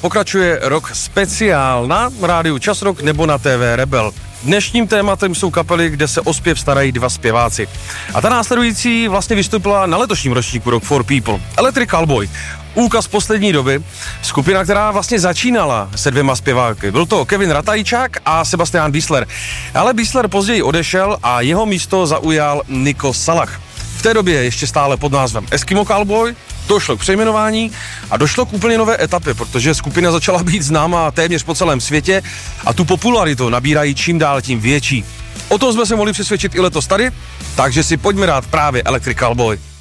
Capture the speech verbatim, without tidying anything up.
pokračuje Rock speciál na rádiu Čas Rock nebo na T V Rebel. Dnešním tématem jsou kapely, kde se o zpěv starají dva zpěváci. A ta následující vlastně vystoupila na letošním ročníku Rock for People. Electric Callboy. Úkaz poslední doby. Skupina, která vlastně začínala se dvěma zpěváky. Byl to Kevin Ratajčák a Sebastian Biesler. Ale Biesler později odešel a jeho místo zaujal Nico Salach. V té době ještě stále pod názvem Eskimo Callboy. Došlo k přejmenování a došlo k úplně nové etapě, protože skupina začala být známá téměř po celém světě a tu popularitu nabírají čím dál tím větší. O tom jsme se mohli přesvědčit i letos tady, takže si pojďme dát právě Electric Callboy.